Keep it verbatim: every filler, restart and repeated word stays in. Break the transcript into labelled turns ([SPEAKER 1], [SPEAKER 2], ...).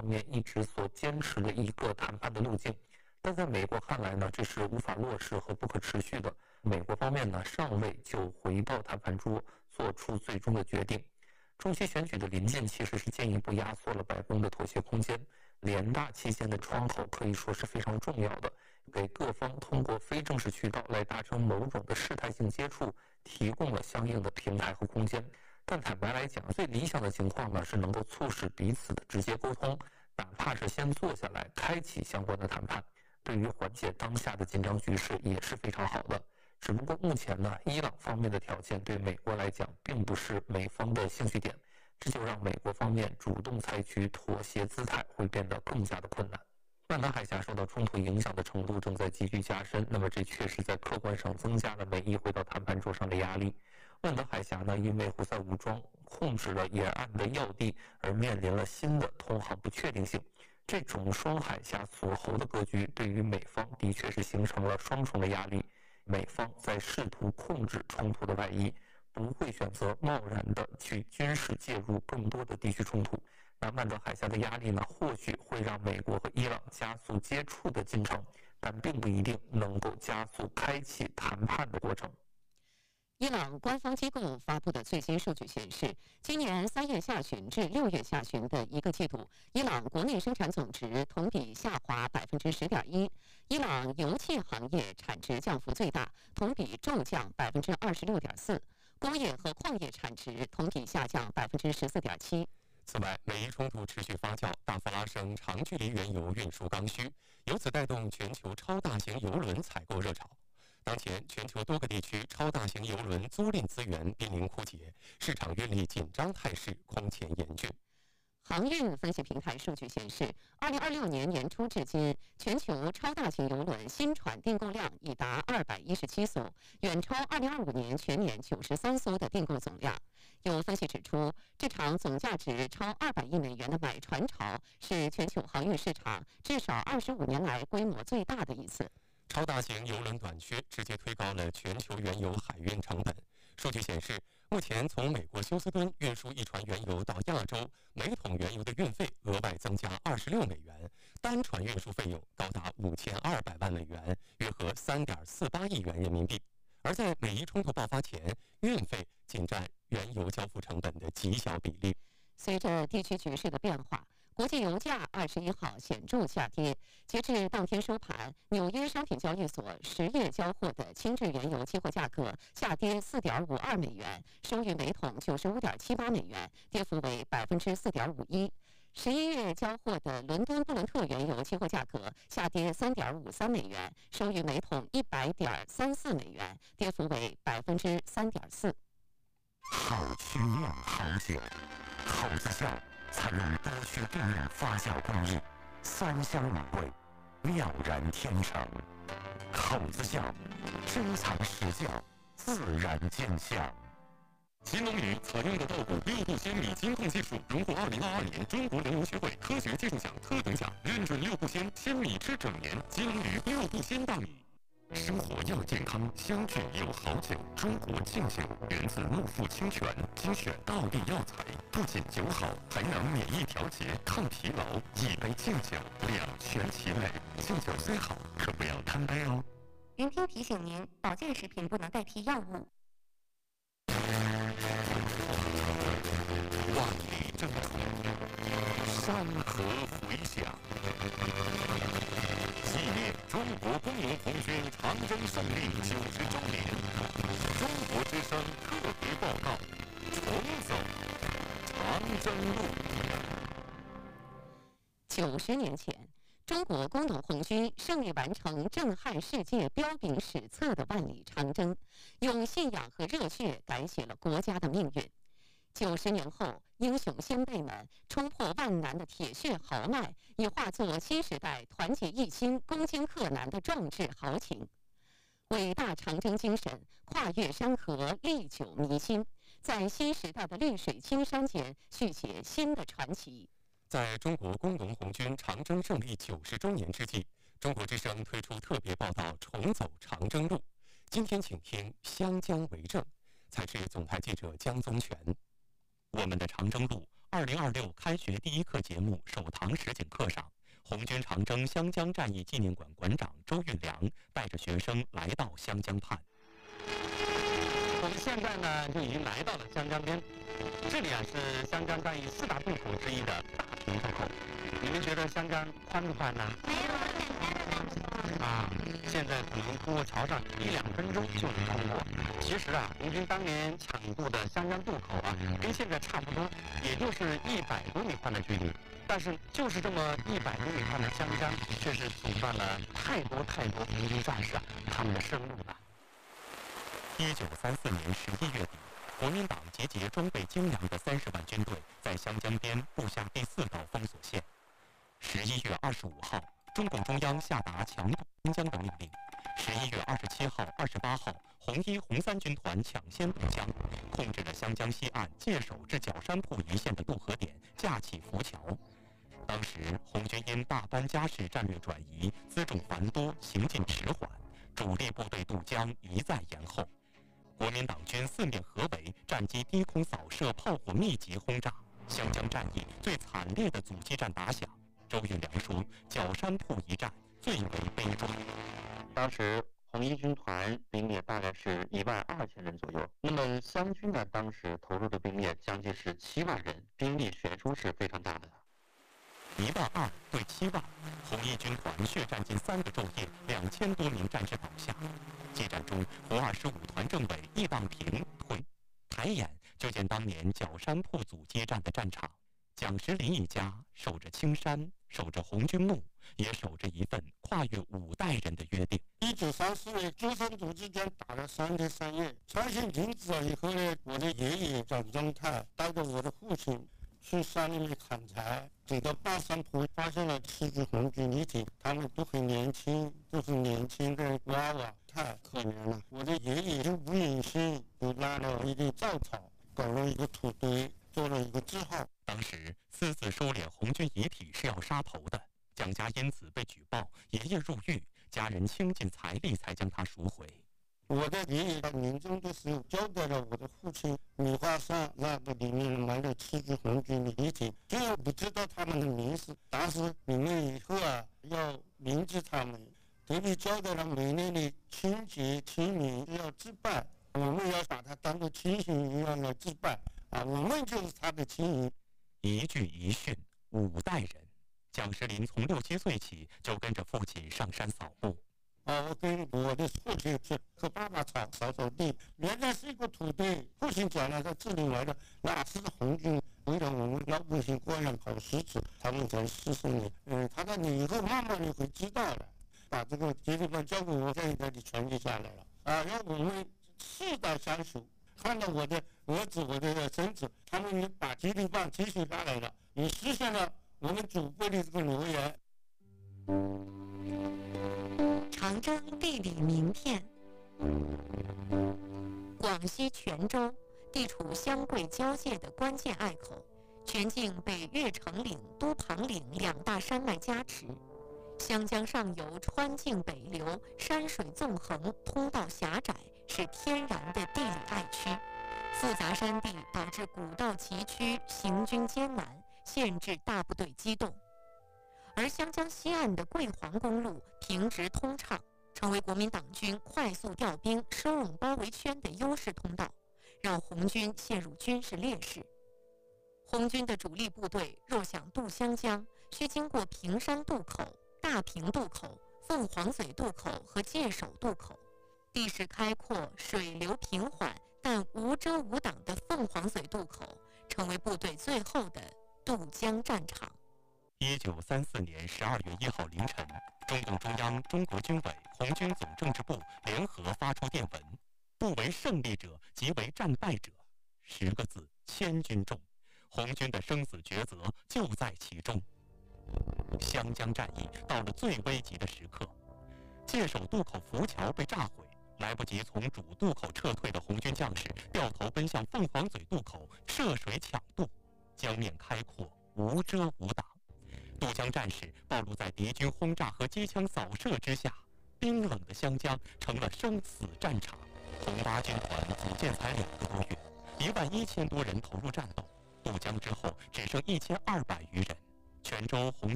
[SPEAKER 1] 面一直所坚持的一个谈判的路径。但在美国看来呢，这是无法落实和不可持续的。美国方面呢，尚未就回到谈判桌做出最终的决定。中期选举的临近，其实是进一步压缩了白宫的妥协空间。联大期间的窗口可以说是非常重要的，给各方通过非正式渠道来达成某种的试探性接触，提供了相应的平台和空间。但坦白来讲，最理想的情况呢，是能够促使彼此的直接沟通，哪怕是先坐下来开启相关的谈判，对于缓解当下的紧张局势也是非常好的。只不过目前呢，伊朗方面的条件对美国来讲并不是美方的兴趣点，这就让美国方面主动采取妥协姿态会变得更加的困难。曼德海峡受到冲突影响的程度正在急剧加深，那么这确实在客观上增加了美伊回到谈判桌上的压力。曼德海峡呢，因为胡塞武装控制了沿岸的要地而面临了新的通航不确定性。这种双海峡锁喉的格局对于美方的确是形成了双重的压力。美方在试图控制冲突的外衣，不会选择贸然的去军事介入更多的地区冲突。那曼德海峡的压力呢，或许会让美国和伊朗加速接触的进程，但并不一定能够加速开启谈判的过程。
[SPEAKER 2] 伊朗官方机构发布的最新数据显示，今年三月下旬至六月下旬的一个季度，伊朗国内生产总值同比下滑百分之十点一。伊朗油气行业产值降幅最大，同比骤降百分之二十六点四。工业和矿业产值同比下降百分之十四点七。
[SPEAKER 3] 此外，美伊冲突持续发酵，大幅拉升长距离原油运输刚需，由此带动全球超大型油轮采购热潮。当前，全球多个地区超大型油轮租赁资源濒临枯竭，市场运力紧张态势空前严峻。
[SPEAKER 2] 航运分析平台数据显示，二零二六年年初至今，全球超大型邮轮新船订购量已达二百一十七艘，远超二零二五年全年九十三艘的订购总量。有分析指出，这场总价值超二百亿美元的买船潮是全球航运市场至少二十五年来规模最大的一次。
[SPEAKER 3] 超大型油轮短缺直接推高了全球原油海运成本。数据显示，目前从美国休斯敦运输一船原油到亚洲，每桶原油的运费额外增加二十六美元，单船运输费用高达五千二百万美元，约合三点四八亿元人民币。而在美伊冲突爆发前，运费仅占原油交付成本的极小比例。
[SPEAKER 2] 随着地区局势的变化，国际油价二十一号显著下跌。截至当天收盘，纽约商品交易所十月交货的轻质原油期货价格下跌四点五二美元，收于每桶九十五点七八美元，跌幅为百分之四点五一。十一月交货的伦敦布伦特原油期货价格下跌三点五三美元，收于每桶一百点三四美元，跌幅为百分之三点四。
[SPEAKER 4] 好曲酿好酒，口子窖采用多区定酿发酵工艺，酸香美味，妙然天成。口子窖，珍藏实窖，自然见香。
[SPEAKER 3] 新龙鱼采用的稻谷六步秈米精控技术，荣获二零二二年中国农游学会科学技术奖特等奖，认准六步秈，鲜米吃整年。金龙鱼六步秈大米。生活要健康，相聚有好酒。中国劲酒源自牧阜清泉，精选道地药材，不仅酒好，还能免疫调节、抗疲劳。一杯劲酒，两全其美。劲酒虽好，可不要贪杯哦。
[SPEAKER 5] 云听提醒您，保健食品不能代替药物。
[SPEAKER 4] 万里征途，山河回响。纪念中国工农红军长征胜利九十周年，中国之声特别报告：重走长征路。
[SPEAKER 2] 九十年前，中国工农红军胜利完成震撼世界、彪炳史册的万里长征，用信仰和热血改写了国家的命运。九十年后，英雄先辈们冲破万难的铁血豪迈，已化作新时代团结一心、攻坚克难的壮志豪情。伟大长征精神跨越山河，历久弥新，在新时代的绿水青山间续写新的传奇。
[SPEAKER 3] 在中国工农红军长征胜利九十周年之际，中国之声推出特别报道《重走长征路》。今天请听湘江为证，采制总台记者江宗全。
[SPEAKER 6] 我们的长征路
[SPEAKER 3] 二零二六开学第一课节目首堂实景课上，红军长征湘江战役纪念馆馆长周运良带着学生来到湘江畔。
[SPEAKER 1] 我们现在呢就已经来到了湘江边，这里啊是湘江战役四大渡口之一的大平渡口。你们觉得湘江宽不宽呢？
[SPEAKER 5] 没有简单的感觉。
[SPEAKER 1] 啊，现在可能通过桥上一两分钟就能通过。其实啊，红军当年抢渡的湘江渡口啊，跟现在差不多，也就是一百多米宽的距离。但是就是这么一百多米宽的湘江，却是阻断了太多太多红军战士啊他们的生路了。
[SPEAKER 3] 一九三四年十一月底，国民党集结装备精良的三十万军队，在湘江边布下第四道封锁线。十一月二十五号，中共中央下达强渡湘江的命令。十一月二十七号、二十八号，红一、红三军团抢先渡江，控制了湘江西岸界首至角山铺一线的渡河点，架起浮桥。当时红军因大班家事战略转移，辎重繁多，行进迟缓，主力部队渡江一再延后。国民党军四面合围，战机低空扫射，炮火密集轰炸，湘江战役最惨烈的阻击战打响。周运良说：“角山铺一战最为悲壮。”
[SPEAKER 1] 当时红一军团兵力大概是一万二千人左右，那么湘军呢，当时投入的兵力将近是七万人，兵力悬殊是非常大的。
[SPEAKER 3] 一万二对七万，红一军团血战近三个昼夜，两千多名战士倒下。激战中，红二十五团政委易当平退，抬眼就见当年角山铺阻击战的战场。蒋时林一家守着青山，守着红军墓，也守着一份跨越五代人的约定。
[SPEAKER 6] 一九三四年，九山阻击战打了三天三夜，战线停止了以后呢，我的爷爷蒋宗泰带着我的父亲去山里面砍柴，走到半山坡，发现了七支红军遗体，他们都很年轻，都是年轻的娃娃，太可怜了。我的爷爷就不忍心，就拉了一根稻草，搞了一个土堆，做了一个字号。
[SPEAKER 3] 当时私自收敛红军遗体是要杀头的，蒋家因此被举报，爷爷入狱，家人倾尽财力才将他赎回。
[SPEAKER 6] 我的爷爷在临终的时候交代了我的父亲，米花山那个里面埋了七支红军的遗体，虽然不知道他们的名字，但是你们以后啊要铭记他们，特别交代了每年的清节清明要祭拜，我们要把他当作亲信一样来祭拜啊，我们就是他的亲人。
[SPEAKER 3] 一句一训，五代人。蒋时林从六七岁起就跟着父亲上山扫墓。
[SPEAKER 6] 啊，我跟我的父亲去和爸爸扫扫扫地，原来是一个土堆。父亲讲了，在这里来的那是红军，为了我们老百姓过上好日子，他们才牺牲了。嗯，他说你以后慢慢你会知道的，把这个接力棒交给我，在这里传递下来了。啊，让我们世代相守。看到我的儿子、我的孙子，他们也把接力棒继续下来了，也实现了我们祖辈的这个诺言。
[SPEAKER 2] 长征地理名片：广西全州地处湘桂交界的关键隘口，全境被越城岭、都庞岭两大山脉加持。湘江上游川泾北流，山水纵横，通道狭窄，是天然的地理隘区。复杂山地导致古道崎岖，行军艰难，限制大部队机动。而湘江西岸的桂黄公路平直通畅，成为国民党军快速调兵、收拢包围圈的优势通道，让红军陷入军事劣势。红军的主力部队若想渡湘江，需经过平山渡口、大平渡口、凤凰嘴渡口和界首渡口。地势开阔、水流平缓，但无遮无挡的凤凰嘴渡口，成为部队最后的渡江战场。
[SPEAKER 3] 一九三四年十二月一号凌晨，中共中央、中国军委、红军总政治部联合发出电文：不为胜利者，即为战败者。十个字，千钧重。红军的生死抉择就在其中。湘江战役到了最危急的时刻，界首渡口浮桥被炸毁，来不及从主渡口撤退的红军将士掉头奔向凤凰嘴渡口涉水抢渡，江面开阔，无遮无挡。渡江战士暴露在敌军轰炸和机枪扫射之下，冰冷的湘江成了生死战场。红八军团组建才两个多月，一万一千多人投入战斗， 渡江之后只剩一千二百余人。泉州洪